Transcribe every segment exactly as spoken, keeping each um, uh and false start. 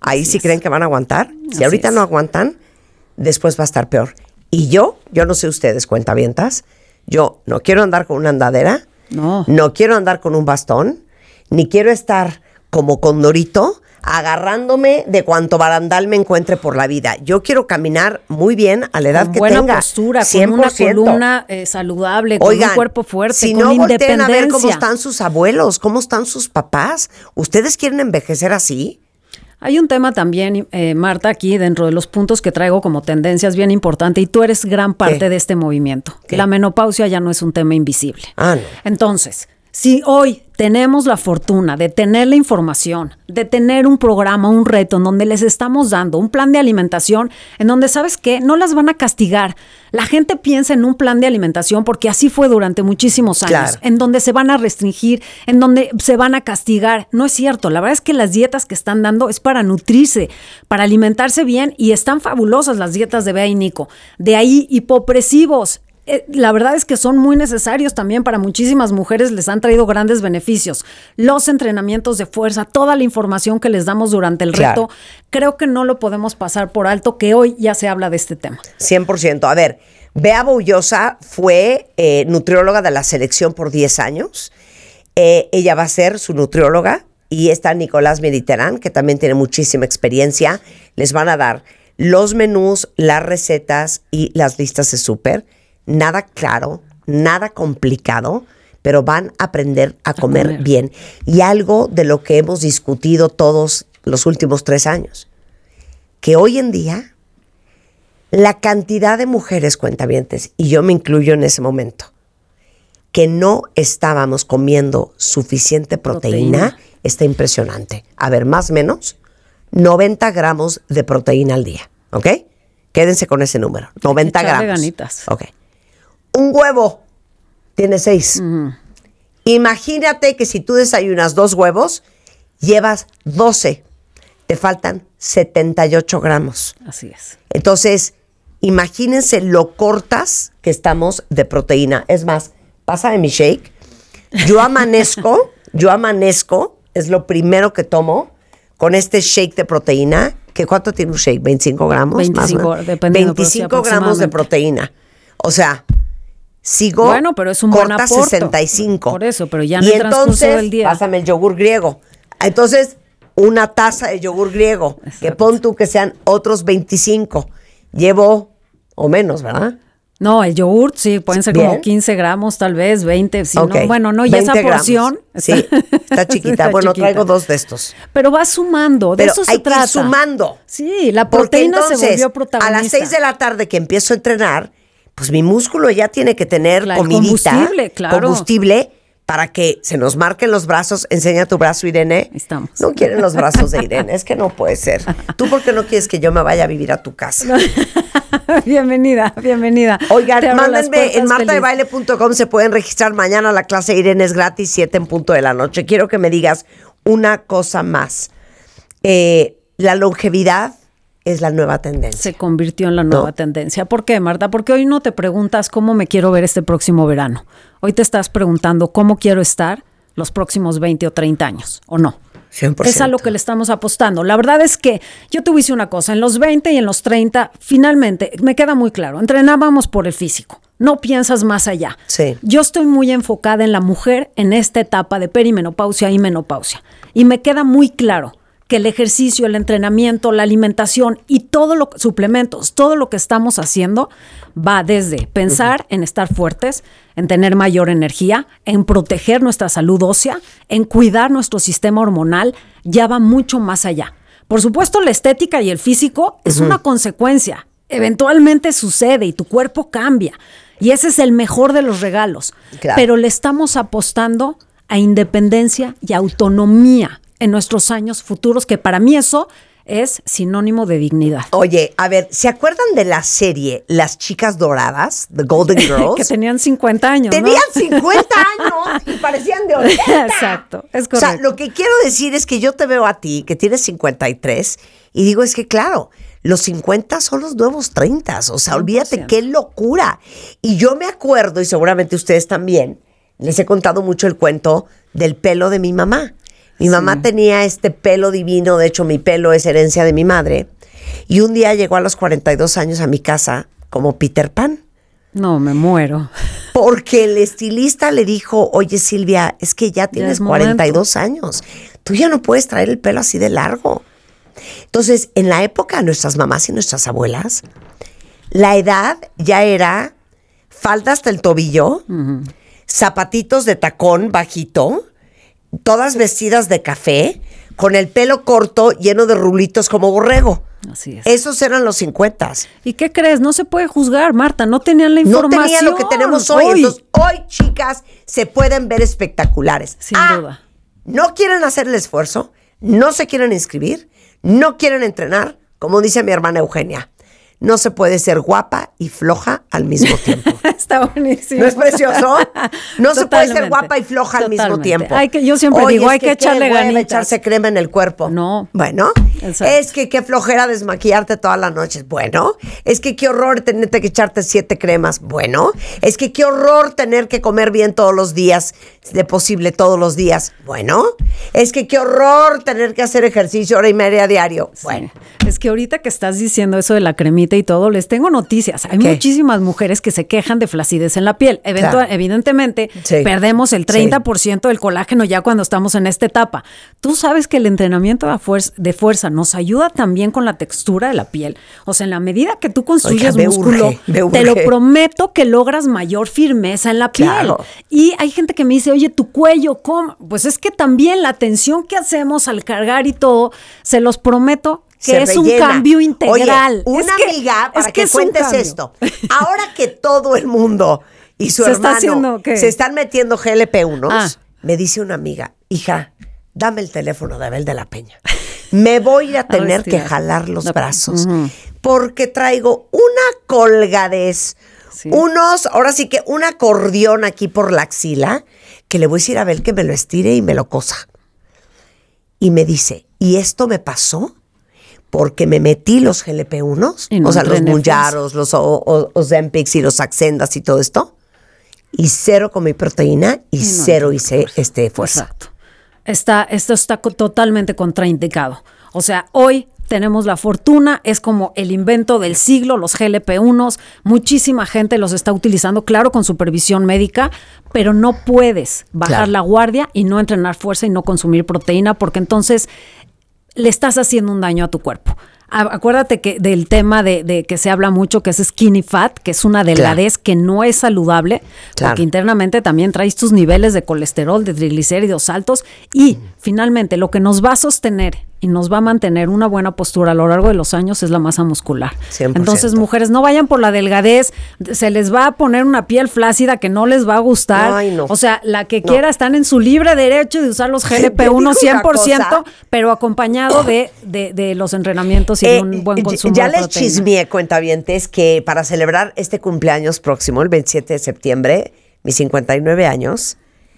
Ahí Así sí es. creen que van a aguantar. Si Así ahorita es. no aguantan, después va a estar peor. Y yo, yo no sé ustedes, cuentavientas, yo no quiero andar con una andadera, No. no quiero andar con un bastón, ni quiero estar como Condorito agarrándome de cuanto barandal me encuentre por la vida. Yo quiero caminar muy bien a la edad Con que buena tenga. postura, cien con por una ciento. columna eh, saludable, con Oigan, un cuerpo fuerte, si con no volteen independencia. a ver cómo están sus abuelos, cómo están sus papás. ¿Ustedes quieren envejecer así? Hay un tema también, eh, Marta, aquí dentro de los puntos que traigo como tendencias bien importante, y tú eres gran parte ¿Qué? de este movimiento. ¿Qué? La menopausia ya no es un tema invisible. Ah, no. Entonces, si hoy tenemos la fortuna de tener la información, de tener un programa, un reto en donde les estamos dando un plan de alimentación, en donde, ¿sabes qué? No las van a castigar. La gente piensa en un plan de alimentación porque así fue durante muchísimos años, Claro. en donde se van a restringir, en donde se van a castigar. No es cierto. La verdad es que las dietas que están dando es para nutrirse, para alimentarse bien, y están fabulosas las dietas de Bea y Nico. De ahí, hipopresivos. Eh, la verdad es que son muy necesarios también para muchísimas mujeres, les han traído grandes beneficios. Los entrenamientos de fuerza, toda la información que les damos durante el Claro. reto, creo que no lo podemos pasar por alto, que hoy ya se habla de este tema. cien por ciento. A ver, Bea Boullosa fue eh, nutrióloga de la selección por diez años. Eh, ella va a ser su nutrióloga, y está Nicolás Mediterán, que también tiene muchísima experiencia. Les van a dar los menús, las recetas y las listas de súper. Nada claro, nada complicado, pero van a aprender a, A comer, comer. bien. Y algo de lo que hemos discutido todos los últimos tres años, que hoy en día la cantidad de mujeres cuentavientes, y yo me incluyo en ese momento, que no estábamos comiendo suficiente proteína, Proteína. está impresionante. A ver, más o menos, noventa gramos de proteína al día, ¿ok? Quédense con ese número, noventa echarle gramos. ganitas. Ok. Un huevo tiene seis. Imagínate que si tú desayunas dos huevos, llevas doce. Te faltan setenta y ocho gramos. Así es. Entonces, imagínense lo cortas que estamos de proteína. Es más, pásame mi shake. Yo amanezco, yo amanezco, es lo primero que tomo, con este shake de proteína. ¿Que cuánto tiene un shake? ¿veinticinco gramos? veinticinco, Más, ¿no? dependiendo, pero sí, veinticinco gramos de aproximadamente. proteína. O sea, sigo, Bueno, pero es un buen corta aporte. sesenta y cinco. Por eso, pero ya en y el transcurso entonces, del día. pásame el yogur griego. Entonces, una taza de yogur griego, que Exacto. pon tú que sean otros veinticinco. Llevo, o menos, ¿verdad? No, el yogurt sí, pueden ser Bien. como quince gramos, tal vez, veinte. Si Ok. no, bueno, no, ya esa veinte gramos. porción. Sí, está chiquita. está Bueno, chiquita. traigo dos de estos. Pero va sumando, de Pero eso se hay que ir trata. sumando. Sí, la Porque proteína entonces, se volvió a protagonista. las seis de la tarde que empiezo a entrenar, pues mi músculo ya tiene que tener Claro, comidita. combustible, claro. Combustible para que se nos marquen los brazos. Enseña tu brazo, Irene. Ahí estamos. No quieren los brazos de Irene. Es que no puede ser. ¿Tú por qué no quieres que yo me vaya a vivir a tu casa? Bienvenida, bienvenida. Oigan, Te abro las mándenme en puertas marta de feliz. baile punto com, se pueden registrar mañana. La clase de Irene es gratis, siete en punto de la noche. Quiero que me digas una cosa más. Eh, la longevidad es la nueva tendencia. Se convirtió en la nueva No. tendencia. ¿Por qué, Marta? Porque hoy no te preguntas cómo me quiero ver este próximo verano. Hoy te estás preguntando cómo quiero estar los próximos veinte o treinta años, ¿o no? cien por Es a ciento. lo que le estamos apostando. La verdad es que yo te voy a decir una cosa, en los veinte y en los treinta, finalmente, me queda muy claro, entrenábamos por el físico, no piensas más allá. Sí. Yo estoy muy enfocada en la mujer en esta etapa de perimenopausia y menopausia. Y me queda muy claro que el ejercicio, el entrenamiento, la alimentación y todo lo suplementos, todo lo que estamos haciendo va desde pensar en estar fuertes, en tener mayor energía, en proteger nuestra salud ósea, en cuidar nuestro sistema hormonal, ya va mucho más allá. Por supuesto, la estética y el físico es una consecuencia. Eventualmente sucede y tu cuerpo cambia. Y ese es el mejor de los regalos. Claro. Pero le estamos apostando a independencia y autonomía en nuestros años futuros, que para mí eso es sinónimo de dignidad. Oye, a ver, ¿se acuerdan de la serie Las Chicas Doradas, The Golden Girls? Que tenían cincuenta años, ¿no? Tenían cincuenta años y parecían de ochenta. Exacto, es O sea, correcto. lo que quiero decir es que yo te veo a ti, que tienes cincuenta y tres, y digo, es que claro, los cincuenta son los nuevos treinta. O sea, olvídate, cien por qué locura. Y yo me acuerdo, y seguramente ustedes también, les he contado mucho el cuento del pelo de mi mamá. Mi Sí. mamá tenía este pelo divino, de hecho mi pelo es herencia de mi madre. Y un día llegó a los cuarenta y dos años a mi casa como Peter Pan. No, me muero. Porque el estilista le dijo, oye Silvia, es que ya tienes es cuarenta y dos años. Tú ya no puedes traer el pelo así de largo. Entonces, en la época de nuestras mamás y nuestras abuelas, la edad ya era falda hasta el tobillo, uh-huh. zapatitos de tacón bajito, todas vestidas de café, con el pelo corto lleno de rulitos como borrego. Así es. Esos eran los cincuentas. ¿Y qué crees? No se puede juzgar, Marta. No tenían la información. No tenían lo que tenemos hoy. hoy. Entonces, hoy, chicas, se pueden ver espectaculares. Sin ah, duda. No quieren hacer el esfuerzo, no se quieren inscribir, no quieren entrenar, como dice mi hermana Eugenia. No se puede ser guapa y floja al mismo tiempo. Está buenísimo. ¿No es precioso? No se puede ser guapa y floja al Totalmente. mismo tiempo. Hay que, yo siempre Oye, digo, es hay que, que echarle ganitas. echarse crema en el cuerpo. No. Bueno, exacto. Es que qué flojera desmaquillarte todas las noches. Bueno, es que qué horror tenerte que echarte siete cremas. Bueno, es que qué horror tener que comer bien todos los días, de posible todos los días. Bueno, es que qué horror tener que hacer ejercicio hora y media diario. Sí. Bueno. Es que ahorita que estás diciendo eso de la cremita y todo, les tengo noticias. Hay ¿Qué? muchísimas mujeres que se quejan de flacidez en la piel. Eventu- claro. Evidentemente, sí. perdemos el treinta por ciento sí. del colágeno ya cuando estamos en esta etapa. Tú sabes que el entrenamiento de fuerza, de fuerza nos ayuda también con la textura de la piel. O sea, en la medida que tú construyes Oiga, músculo, urge, me urge. te lo prometo que logras mayor firmeza en la piel. Claro. Y hay gente que me dice, oye, tu cuello, ¿cómo? Pues es que también la tensión que hacemos al cargar y todo, se los prometo que se es rellena. Un cambio integral. Oye, una es que, amiga, para es que, que cuentes esto, ahora que todo el mundo y su ¿Se hermano está haciendo, ¿qué? se están metiendo G L P uno, ah. me dice una amiga, hija, dame el teléfono de Abel de la Peña. Me voy a tener a que jalar los no, brazos uh-huh. porque traigo una colgadez, sí. unos, ahora sí que un acordeón aquí por la axila, que le voy a decir a Abel que me lo estire y me lo cosa. Y me dice, ¿y esto me pasó? Porque me metí los G L P uno, no o sea, los Mounjaros, los Ozempics y los Saxendas y todo esto, y cero con mi proteína y, y no, cero hice este, fuerza. Exacto. Está, esto está totalmente contraindicado. O sea, hoy tenemos la fortuna, es como el invento del siglo, los G L P uno, muchísima gente los está utilizando, claro, con supervisión médica, pero no puedes bajar claro. la guardia y no entrenar fuerza y no consumir proteína, porque entonces le estás haciendo un daño a tu cuerpo. Acuérdate que del tema de, de que se habla mucho, que es skinny fat, que es una delgadez claro. que no es saludable, claro. porque internamente también traes tus niveles de colesterol, de triglicéridos altos, y mm. finalmente lo que nos va a sostener y nos va a mantener una buena postura a lo largo de los años es la masa muscular. cien por ciento. Entonces, mujeres, no vayan por la delgadez, se les va a poner una piel flácida que no les va a gustar. Ay, no. O sea, la que no. quiera, están en su libre derecho de usar los G L P uno cien por ciento, pero acompañado de, de, de los entrenamientos y eh, de un buen consumo ya de les proteína. Chismeé, cuentavientes, que para celebrar este cumpleaños próximo, el veintisiete de septiembre, mis cincuenta y nueve años,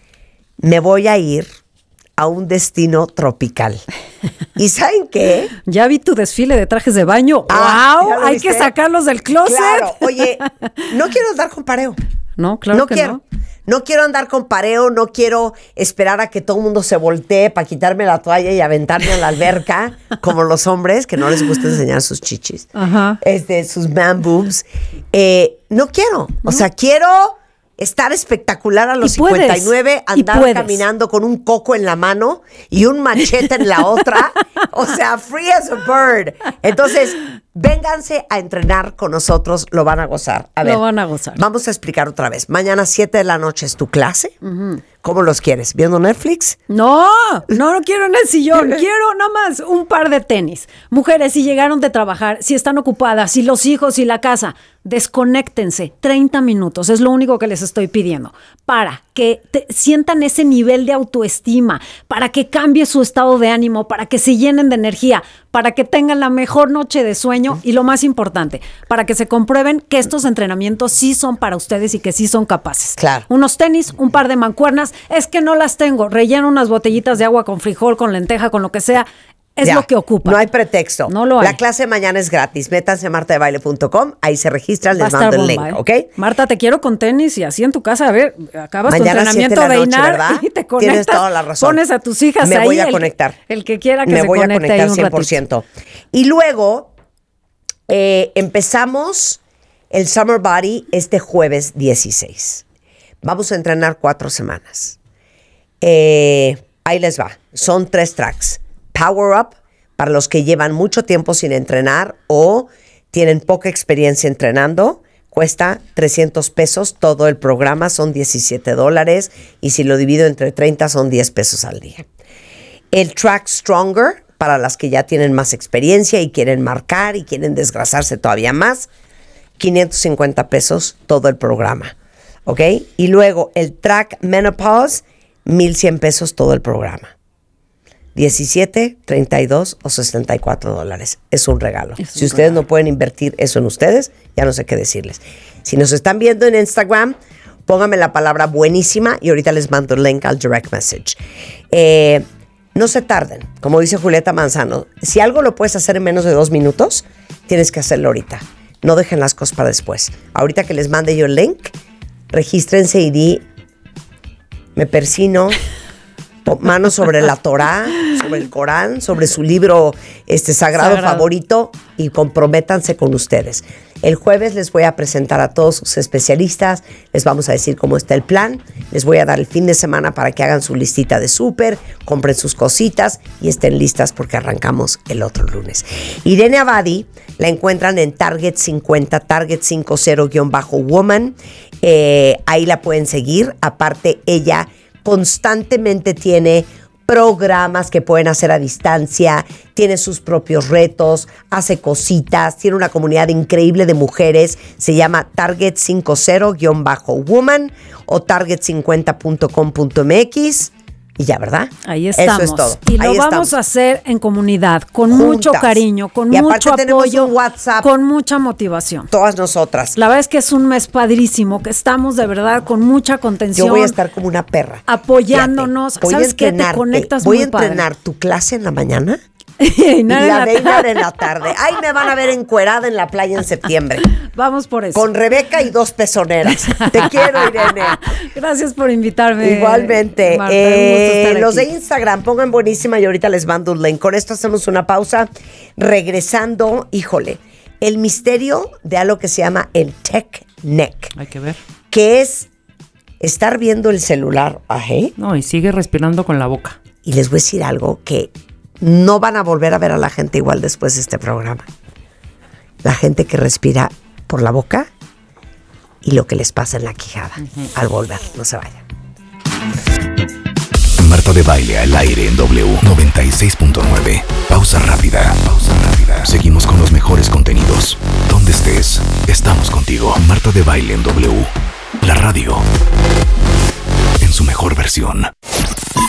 me voy a ir a un destino tropical. ¿Y saben qué? Ya vi tu desfile de trajes de baño. Ah, ¡Wow! Hay viste? que sacarlos del closet. Claro, oye, no quiero andar con pareo. No, claro no que quiero. no. No quiero andar con pareo, no quiero esperar a que todo el mundo se voltee para quitarme la toalla y aventarme a la alberca, como los hombres, que no les gusta enseñar sus chichis, Ajá. este, sus man boobs. Eh, no quiero. O sea, quiero estar espectacular a los cincuenta y nueve, andar caminando con un coco en la mano y un machete en la otra. O sea, free as a bird. Entonces, vénganse a entrenar con nosotros, lo van a gozar. A ver, lo van a gozar. Vamos a explicar otra vez. Mañana siete de la noche es tu clase. Uh-huh. ¿Cómo los quieres? ¿Viendo Netflix? No, no, no quiero en el sillón. Quiero nada más un par de tenis. Mujeres, si llegaron de trabajar, si están ocupadas, si los hijos y la casa, desconéctense. treinta minutos, es lo único que les estoy pidiendo. Para que te, sientan ese nivel de autoestima, para que cambie su estado de ánimo, para que se llenen de energía, para que tengan la mejor noche de sueño y lo más importante, para que se comprueben que estos entrenamientos sí son para ustedes y que sí son capaces. Claro. Unos tenis, un par de mancuernas, es que no las tengo, relleno unas botellitas de agua con frijol, con lenteja, con lo que sea. es Ya. lo que ocupa. No hay pretexto. No lo hay. La clase de mañana es gratis. Métanse a marta de baile punto com, ahí se registran, Va a les estar mando el bomba, link, ¿eh? ¿ok? Marta, te quiero con tenis y así en tu casa, a ver, acabas Mañana tu a siete entrenamiento de la de noche, Inar ¿verdad? y te conectas. Tienes toda la razón. Pones a tus hijas Me ahí. voy a el, conectar. El que quiera que Me se voy a conecte conectar ahí un cien por ciento. Y luego eh, empezamos el Summer Body este jueves dieciséis. Vamos a entrenar cuatro semanas. Eh, ahí les va. Son tres tracks. Power Up, para los que llevan mucho tiempo sin entrenar o tienen poca experiencia entrenando, cuesta trescientos pesos. Todo el programa son diecisiete dólares y si lo divido entre treinta son diez pesos al día. El Track Stronger, para las que ya tienen más experiencia y quieren marcar y quieren desgrasarse todavía más, quinientos cincuenta pesos todo el programa. ¿Ok? Y luego el Track Menopause, mil cien pesos todo el programa. diecisiete, treinta y dos o sesenta y cuatro dólares. Es un regalo. Es un si ustedes regalo. no pueden invertir eso en ustedes, ya no sé qué decirles. Si nos están viendo en Instagram, pónganme la palabra buenísima y ahorita les mando el link al direct message. Eh, no se tarden. Como dice Julieta Manzano, si algo lo puedes hacer en menos de dos minutos, tienes que hacerlo ahorita. No dejen las cosas para después. Ahorita que les mande yo el link, regístrense y di, me persino, mano sobre la Torá, sobre el Corán, sobre su libro este, sagrado, Sagrado. favorito y comprométanse con ustedes. El jueves les voy a presentar a todos sus especialistas, les vamos a decir cómo está el plan, les voy a dar el fin de semana para que hagan su listita de súper, compren sus cositas y estén listas porque arrancamos el otro lunes. Irene Abadi la encuentran en Target cincuenta, Target cincuenta-Woman, eh, ahí la pueden seguir, aparte ella constantemente tiene programas que pueden hacer a distancia, tiene sus propios retos, hace cositas, tiene una comunidad increíble de mujeres, se llama Target cincuenta-Woman o target cincuenta punto com punto m x y ya, ¿verdad? Ahí estamos. Eso es todo. Y lo Ahí vamos estamos. a hacer en comunidad, con Juntas. mucho cariño, con Y aparte mucho tenemos apoyo, un WhatsApp. con mucha motivación. Todas nosotras. La verdad es que es un mes padrísimo, que estamos de verdad con mucha contención. Yo voy a estar como una perra. Apoyándonos. Fíjate, voy ¿Sabes a qué? Te entrenarte. conectas Voy muy a entrenar tu clase en la mañana y y nada, la nada. de Inar en la tarde. Ahí me van a ver encuerada en la playa en septiembre. Vamos por eso. Con Rebeca y dos pezoneras. Te quiero, Irene. Gracias por invitarme. Igualmente. Marta, Eh, un gusto estar los aquí. de Instagram, pongan buenísima y ahorita les mando un link. Con esto hacemos una pausa. Regresando, híjole, el misterio de algo que se llama el tech neck, Hay que ver. que es estar viendo el celular. Ajá. No, y sigue respirando con la boca. Y les voy a decir algo que no van a volver a ver a la gente igual después de este programa. La gente que respira por la boca y lo que les pasa en la quijada uh-huh. al volver. No se vayan. Marta de Baile al aire en W noventa y seis punto nueve. Pausa rápida. Pausa rápida. Seguimos con los mejores contenidos. Donde estés, estamos contigo. Marta de Baile en W. La radio.